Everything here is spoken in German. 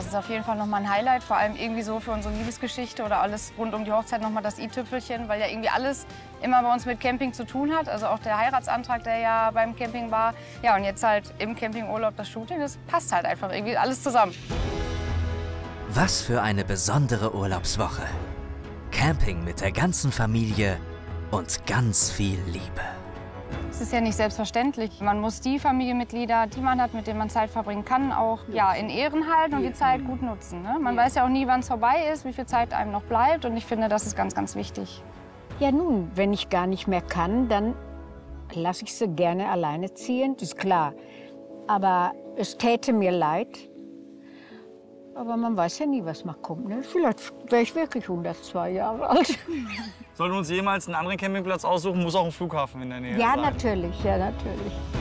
ist auf jeden Fall nochmal ein Highlight, vor allem irgendwie so für unsere Liebesgeschichte oder alles rund um die Hochzeit nochmal das i-Tüpfelchen, weil ja irgendwie alles immer bei uns mit Camping zu tun hat. Also auch der Heiratsantrag, der ja beim Camping war. Ja, und jetzt halt im Campingurlaub das Shooting, das passt halt einfach irgendwie alles zusammen. Was für eine besondere Urlaubswoche. Camping mit der ganzen Familie und ganz viel Liebe. Es ist ja nicht selbstverständlich. Man muss die Familienmitglieder, die man hat, mit denen man Zeit verbringen kann, auch ja, in Ehren halten und die Zeit gut nutzen. Ne? Man weiß ja auch nie, wann es vorbei ist, wie viel Zeit einem noch bleibt. Und ich finde, das ist ganz, ganz wichtig. Ja nun, wenn ich gar nicht mehr kann, dann lasse ich sie gerne alleine ziehen, das ist klar. Aber es täte mir leid. Aber man weiß ja nie, was noch kommt. Ne? Vielleicht wäre ich wirklich 102 Jahre alt. Sollten wir uns jemals einen anderen Campingplatz aussuchen, muss auch ein Flughafen in der Nähe sein. Ja, natürlich, ja, natürlich.